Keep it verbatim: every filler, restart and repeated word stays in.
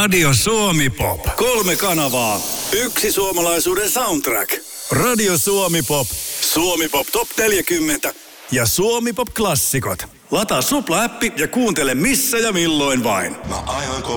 Radio Suomi Pop. Kolme kanavaa, yksi suomalaisuuden soundtrack. Radio Suomi Pop, Suomi Pop Top neljäkymmentä ja Suomi Pop Klassikot. Lataa Supla-appi ja kuuntele missä ja milloin vain. Mä ajoin